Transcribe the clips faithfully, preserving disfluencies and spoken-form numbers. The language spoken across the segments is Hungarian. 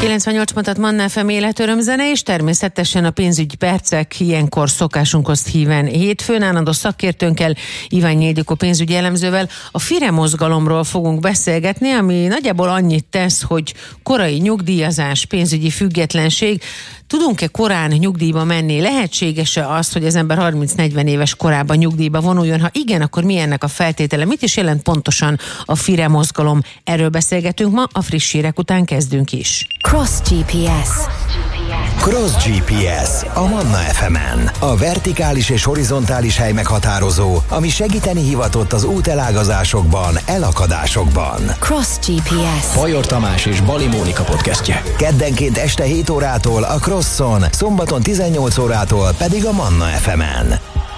kilencvennyolc pontot Manna ef em életörömzene, és természetesen a pénzügyi percek ilyenkor szokásunkhoz híven hétfőn állandó szakértőnkkel, Iványi Ildikó pénzügyi elemzővel a FIRE mozgalomról fogunk beszélgetni, ami nagyjából annyit tesz, hogy korai nyugdíjazás, pénzügyi függetlenség. Tudunk-e korán nyugdíjba menni? Lehetséges-e az, hogy az ember harminc-negyven éves korában nyugdíjba vonuljon? Ha igen, akkor mi ennek a feltétele? Mit is jelent pontosan a FIRE mozgalom? Erről beszélgetünk ma, a friss hírek után kezdünk is. Cross gé pé es. Cross gé pé es a Manna ef emen. A vertikális és horizontális hely meghatározó, ami segíteni hivatott az útelágazásokban, elakadásokban. Cross gé pé es. Bajor Tamás és Bali Mónika podcastje. Keddenként este hét órától a Crosson, szombaton tizennyolc órától pedig a Manna ef emen.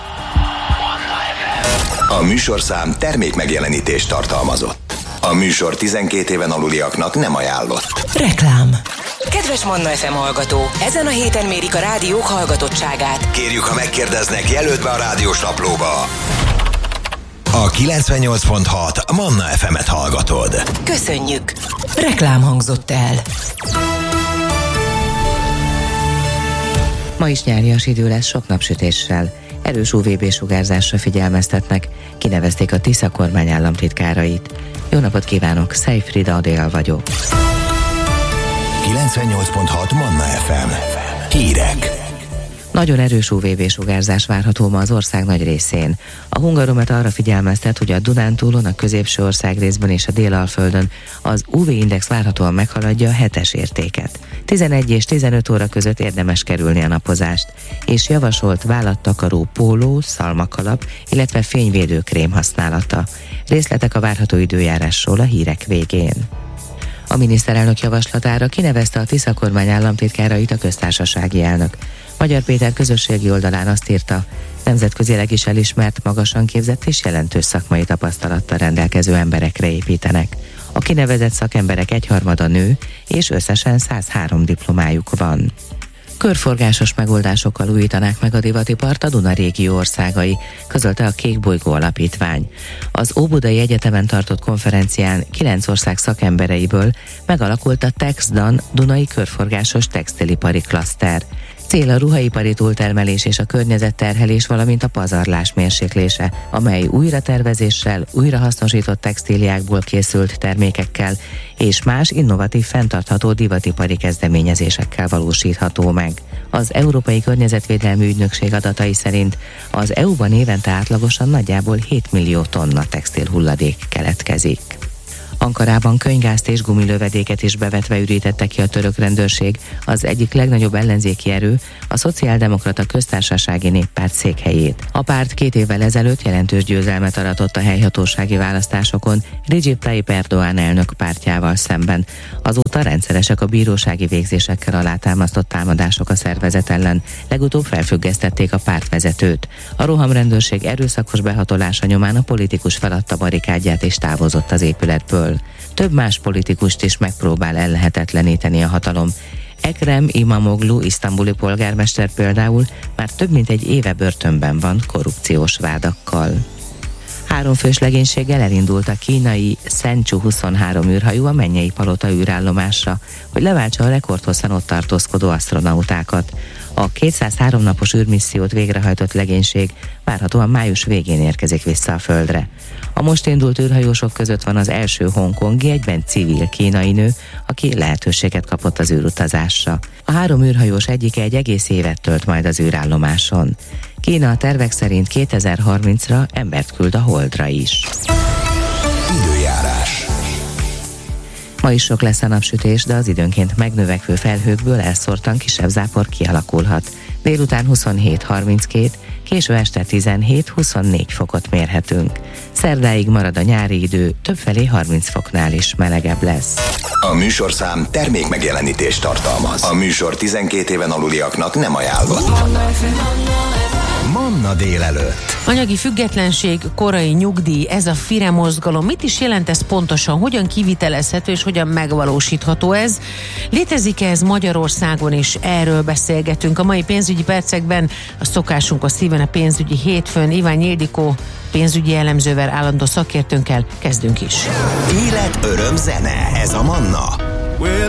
A műsorszám termék megjelenítést tartalmazott. A műsor tizenkét éven aluliaknak nem ajánlott. Reklám. Kedves Manna ef em hallgató, ezen a héten mérik a rádiók hallgatottságát. Kérjük, ha megkérdeznek, jelölt be a rádiós naplóba. A kilencvennyolc pont hat Manna ef emet hallgatod. Köszönjük! Reklám hangzott el. Ma is nyárias idő lesz sok napsütéssel. Erős u vé bé-sugárzásra figyelmeztetnek, kinevezték a Tisza kormány államtitkárait. Jó napot kívánok, Szejfrida Adél vagyok. kilencvennyolc pont hat Manna ef em. Hírek. Nagyon erős u vé bé-sugárzás várható ma az ország nagy részén. A Hungaromet arra figyelmeztet, hogy a Dunántúlon, a középső országrészben és a Délalföldön az u vé-index várhatóan meghaladja a hetes értéket. tizenegy és tizenöt óra között érdemes kerülni a napozást, és javasolt vállattakaró póló, szalmakalap, illetve fényvédő krém használata. Részletek a várható időjárásról a hírek végén. A miniszterelnök javaslatára kinevezte a Tisza kormány államtitkárait a köztársasági elnök. Magyar Péter közösségi oldalán azt írta, nemzetközileg is elismert, magasan képzett és jelentős szakmai tapasztalattal rendelkező emberekre építenek. A kinevezett szakemberek egyharmada nő, és összesen száz három diplomájuk van. Körforgásos megoldásokkal újítanák meg a divatipart a Duna régió országai, közölte a Kék Bolygó Alapítvány. Az Óbudai Egyetemen tartott konferencián kilenc ország szakembereiből megalakult a TexDan Dunai Körforgásos Textilipari Klaszter. Cél a ruhaipari túltermelés és a környezetterhelés, valamint a pazarlás mérséklése, amely újratervezéssel, újrahasznosított textíliákból készült termékekkel és más innovatív, fenntartható divatipari kezdeményezésekkel valósítható meg. Az Európai Környezetvédelmi Ügynökség adatai szerint az é u-ban évente átlagosan nagyjából hét millió tonna textilhulladék keletkezik. Ankarában könyvgázt és gumilövedéket is bevetve ürítette ki a török rendőrség, az egyik legnagyobb ellenzéki erő, a Szociáldemokrata Köztársasági Néppárt székhelyét. A párt két évvel ezelőtt jelentős győzelmet aratott a helyhatósági választásokon Recep Tayyip Erdoğan elnök pártjával szemben. Azóta rendszeresek a bírósági végzésekkel alátámasztott támadások a szervezet ellen, legutóbb felfüggesztették a pártvezetőt. A rohamrendőrség erőszakos behatolása nyomán a politikus feladta barikádját és távozott az épületből. Több más politikust is megpróbál ellehetetleníteni a hatalom. Ekrem İmamoğlu isztambuli polgármester például már több mint egy éve börtönben van korrupciós vádakkal. Háromfős legénységgel elindult a kínai Shenzhou huszonhárom űrhajó a Mennyei Palota űrállomásra, hogy leváltsa a rekordhosszan ott tartózkodó asztronautákat. A kétszázhárom napos űrmissziót végrehajtott legénység várhatóan május végén érkezik vissza a Földre. A most indult űrhajósok között van az első hongkongi, egyben civil kínai nő, aki lehetőséget kapott az űrutazásra. A három űrhajós egyike egy egész évet tölt majd az űrállomáson. Kína a tervek szerint kétezer-harmincra embert küld a Holdra is. Időjárás. Ma is sok lesz a napsütés, de az időnként megnövekvő felhőkből elszórtan kisebb zápor kialakulhat. Délután huszonhét harminckét, késő este tizenhét-huszonnégy fokot mérhetünk. Szerdáig marad a nyári idő, többfelé harminc foknál is melegebb lesz. A műsorszám termék megjelenítést tartalmaz. A műsor tizenkét éven aluliaknak nem ajánlott. Manna délelőtt. Anyagi függetlenség, korai nyugdíj, ez a FIRE mozgalom. Mit is jelent ez pontosan? Hogyan kivitelezhető és hogyan megvalósítható ez? Létezik-e ez Magyarországon is? Erről beszélgetünk a mai pénzügyi percekben. A szokásunkhoz híven a pénzügyi hétfőn Iványi Ildikó pénzügyi elemzővel, állandó szakértőnkkel kezdünk is. Élet, öröm, zene. Ez a Manna.